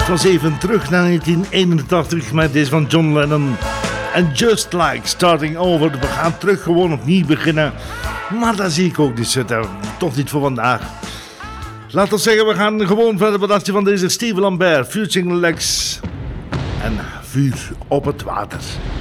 Het was even terug naar 1981 met deze van John Lennon. En Just Like Starting Over. We gaan terug gewoon opnieuw beginnen. Maar dat zie ik ook niet zitten. Toch niet voor vandaag. Laten we zeggen, we gaan gewoon verder. Wat dacht je van deze Steve Lambert, Futuring Legs en Vuur op het Water.